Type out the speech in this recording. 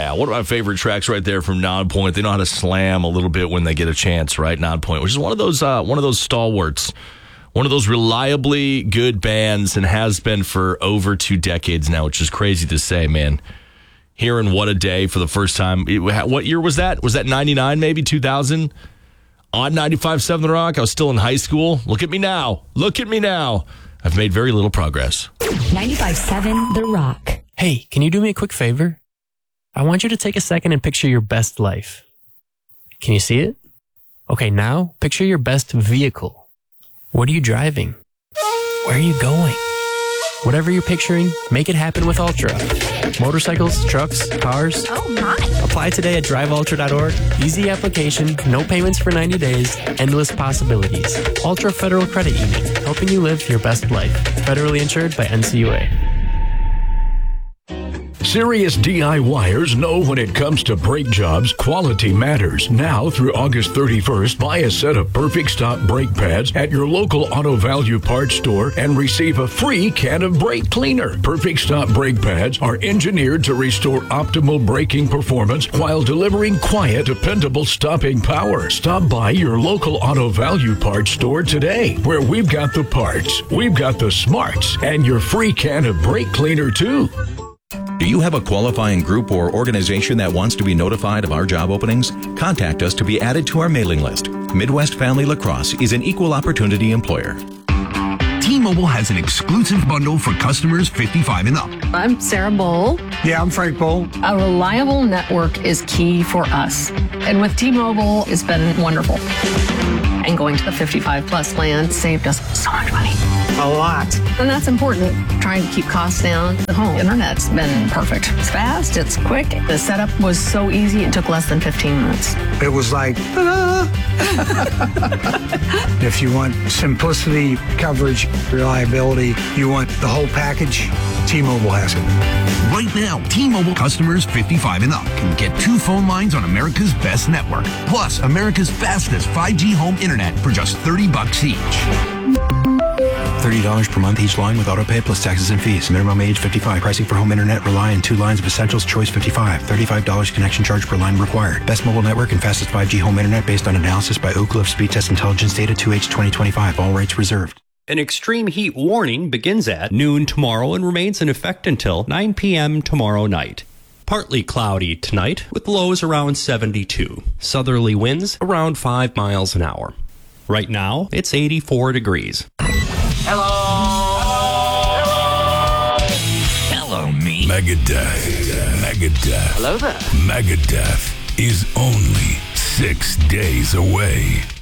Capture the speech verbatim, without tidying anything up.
Yeah, one of my favorite tracks right there from Nonpoint. They know how to slam a little bit when they get a chance, right? Nonpoint, which is one of those uh, one of those stalwarts, one of those reliably good bands, and has been for over two decades now, which is crazy to say, man. Hearing What a Day for the first time. It, what year was that? Was that ninety-nine, maybe two thousand? On ninety-five point seven The Rock. I was still in high school. Look at me now. Look at me now. I've made very little progress. ninety-five point seven The Rock. Hey, can you do me a quick favor? I want you to take a second and picture your best life. Can you see it? Okay, now picture your best vehicle. What are you driving? Where are you going? Whatever you're picturing, make it happen with Ultra. Motorcycles, trucks, cars. Oh my. Apply today at drive ultra dot org. Easy application, no payments for ninety days, endless possibilities. Ultra Federal Credit Union, helping you live your best life. Federally insured by N C U A. Serious DIYers know when it comes to brake jobs, quality matters. Now through August thirty-first, buy a set of Perfect Stop brake pads at your local Auto Value Parts store and receive a free can of brake cleaner. Perfect Stop brake pads are engineered to restore optimal braking performance while delivering quiet, dependable stopping power. Stop by your local Auto Value Parts store today, where we've got the parts, we've got the smarts, and your free can of brake cleaner too. Do you have a qualifying group or organization that wants to be notified of our job openings? Contact us to be added to our mailing list. Midwest Family Lacrosse is an equal opportunity employer. T-Mobile has an exclusive bundle for customers fifty-five and up. I'm Sarah Bowl. Yeah, I'm Frank Bowl. A reliable network is key for us. And with T-Mobile, it's been wonderful. And going to the fifty-five plus plan saved us so much money. A lot. And that's important. Trying to keep costs down. The home internet's been perfect. It's fast, it's quick. The setup was so easy, it took less than fifteen minutes. It was like, ta-da! If you want simplicity, coverage, reliability, you want the whole package, T-Mobile has it. Right now, T-Mobile customers fifty-five and up can get two phone lines on America's best network, plus America's fastest five G home internet for just thirty bucks each. thirty dollars per month each line with autopay plus taxes and fees. Minimum age fifty-five. Pricing for home internet rely on two lines of Essentials Choice fifty-five. thirty-five dollars connection charge per line required. Best mobile network and fastest five G home internet based on analysis by Oak Cliff Speed Test Intelligence Data two H twenty twenty-five. All rates reserved. An extreme heat warning begins at noon tomorrow and remains in effect until nine p.m. tomorrow night. Partly cloudy tonight with lows around seventy-two. Southerly winds around five miles an hour. Right now, it's eighty-four degrees. Hello. Hello. Hello, me. Megadeth. Megadeth. Hello there. Megadeth is only six days away.